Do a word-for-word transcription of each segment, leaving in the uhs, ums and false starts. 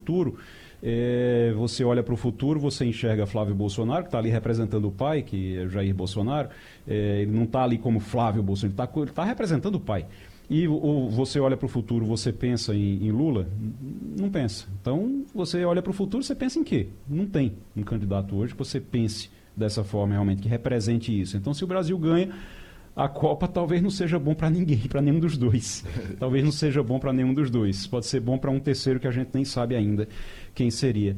futuro, é, você olha para o futuro, você enxerga Flávio Bolsonaro, que está ali representando o pai, que é Jair Bolsonaro, é, ele não está ali como Flávio Bolsonaro, ele está tá representando o pai. E ou você olha para o futuro, você pensa em, em Lula? Não pensa. Então, você olha para o futuro, você pensa em quê? Não tem um candidato hoje que você pense dessa forma realmente, que represente isso. Então, se o Brasil ganha a Copa, talvez não seja bom para ninguém, para nenhum dos dois. Talvez não seja bom para nenhum dos dois. Pode ser bom para um terceiro que a gente nem sabe ainda quem seria.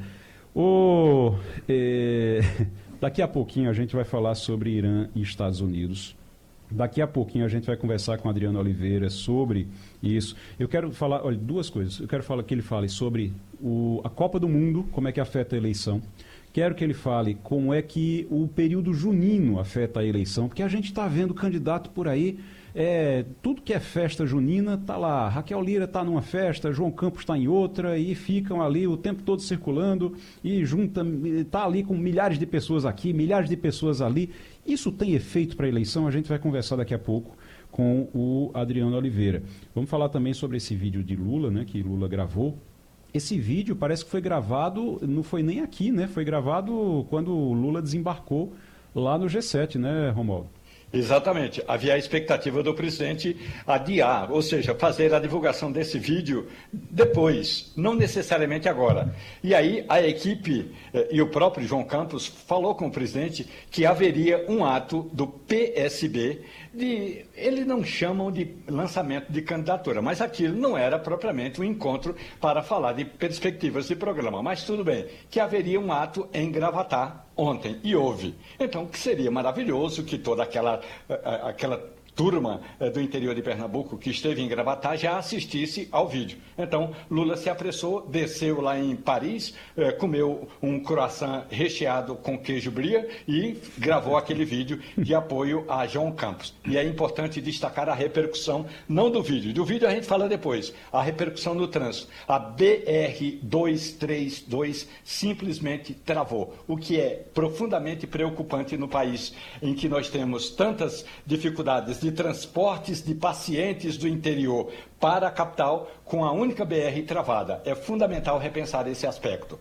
O, é, daqui a pouquinho a gente vai falar sobre Irã e Estados Unidos. Daqui a pouquinho a gente vai conversar com Adriano Oliveira sobre isso. Eu quero falar, olha, duas coisas. Eu quero falar que ele fale sobre o, a Copa do Mundo, como é que afeta a eleição. Quero que ele fale como é que o período junino afeta a eleição, porque a gente está vendo candidato por aí, é, tudo que é festa junina está lá. Raquel Lira está numa festa, João Campos está em outra, e ficam ali o tempo todo circulando, e junta, está ali com milhares de pessoas aqui, milhares de pessoas ali. Isso tem efeito para a eleição? A gente vai conversar daqui a pouco com o Adriano Oliveira. Vamos falar também sobre esse vídeo de Lula, né, que Lula gravou. Esse vídeo parece que foi gravado, não foi nem aqui, né? Foi gravado quando o Lula desembarcou lá no G sete, né, Romualdo? Exatamente. Havia a expectativa do presidente adiar, ou seja, fazer a divulgação desse vídeo depois, não necessariamente agora. E aí a equipe eh, e o próprio João Campos falou com o presidente que haveria um ato do P S B de, eles não chamam de lançamento de candidatura, mas aquilo não era propriamente um encontro para falar de perspectivas de programa. Mas tudo bem, que haveria um ato em Gravatá ontem, e houve. Então, que seria maravilhoso que toda aquela, aquela turma do interior de Pernambuco que esteve em Gravatá já assistisse ao vídeo. Então, Lula se apressou, desceu lá em Paris, comeu um croissant recheado com queijo brie e gravou aquele vídeo de apoio a João Campos. E é importante destacar a repercussão, não do vídeo, do vídeo a gente fala depois, a repercussão no trânsito. A B R duzentos e trinta e dois simplesmente travou, o que é profundamente preocupante no país em que nós temos tantas dificuldades de transportes de pacientes do interior para a capital com a única B R travada. É fundamental repensar esse aspecto.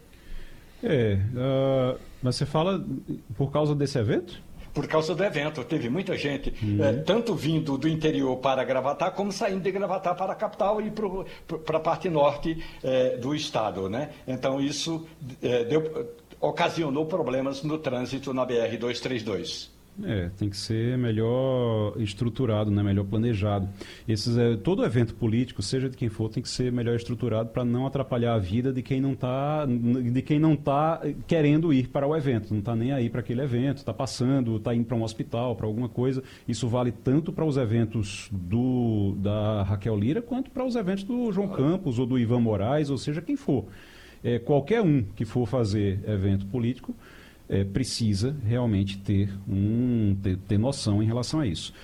É, uh, mas você fala por causa desse evento? Por causa do evento. Teve muita gente, uhum. é, tanto vindo do interior para Gravatá, como saindo de Gravatá para a capital e para a parte norte é, do estado, né? Então, isso é, deu, ocasionou problemas no trânsito na B R duzentos e trinta e dois. É, tem que ser melhor estruturado, né? Melhor planejado. Esses, é, todo evento político, seja de quem for, tem que ser melhor estruturado para não atrapalhar a vida de quem não está de quem não tá querendo ir para o evento, não está nem aí para aquele evento, está passando, está indo para um hospital, para alguma coisa. Isso vale tanto para os eventos do, da Raquel Lira, quanto para os eventos do João Campos ou do Ivan Moraes, ou seja, quem for. É, qualquer um que for fazer evento político, É, precisa realmente ter, um, ter, ter noção em relação a isso.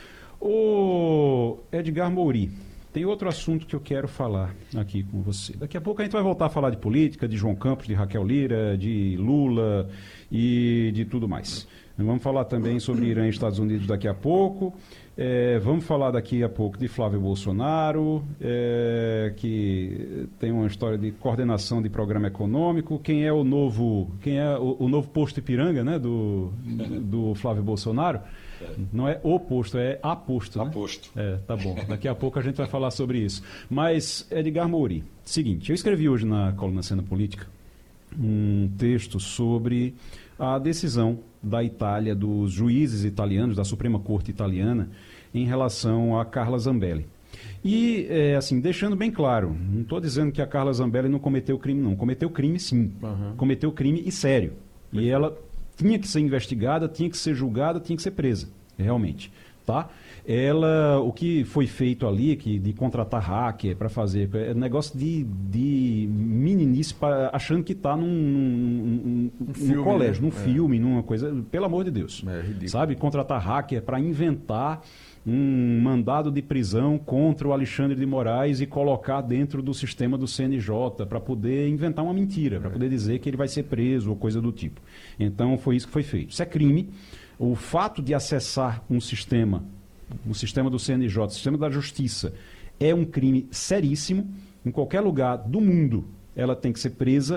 O Edgar Mouri, tem outro assunto que eu quero falar aqui com você. Daqui a pouco a gente vai voltar a falar de política, de João Campos, de Raquel Lira, de Lula e de tudo mais. Vamos falar também sobre Irã e Estados Unidos daqui a pouco. É, vamos falar daqui a pouco de Flávio Bolsonaro, é, que tem uma história de coordenação de programa econômico. Quem é o novo, quem é o, o novo posto Ipiranga, né, do, do Flávio Bolsonaro? Não é o posto, é a posto, né? A posto. É, tá bom. Daqui a pouco a gente vai falar sobre isso. Mas, Edgar Mouri, seguinte, eu escrevi hoje na coluna Cena Política um texto sobre a decisão da Itália, dos juízes italianos, da Suprema Corte Italiana, em relação a Carla Zambelli. E, é, assim, deixando bem claro, não estou dizendo que a Carla Zambelli não cometeu crime, não. Cometeu crime, sim. Uhum. Cometeu crime e sério. Perfeito. E ela tinha que ser investigada, tinha que ser julgada, tinha que ser presa, realmente. Tá? Ela, o que foi feito ali, que, de contratar hacker para fazer, é negócio de, de meninice, pra, achando que está num, num, num, um filme, num colégio, né? num é. filme, numa coisa, pelo amor de Deus. É ridículo. Sabe? Contratar hacker para inventar um mandado de prisão contra o Alexandre de Moraes e colocar dentro do sistema do C N J para poder inventar uma mentira, é. para poder dizer que ele vai ser preso ou coisa do tipo. Então foi isso que foi feito. Isso é crime. O fato de acessar um sistema, o sistema do C N J, o sistema da justiça, é um crime seríssimo. Em qualquer lugar do mundo ela tem que ser presa